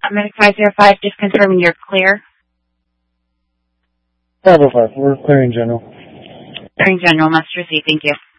Medic 505, just confirming you're clear. 505, we're clearing general. Clearing general, must receive, thank you.